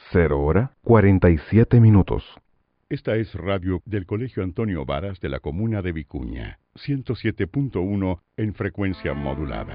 0:47. Esta es radio del Colegio Antonio Varas de la comuna de Vicuña, 107.1 en frecuencia modulada.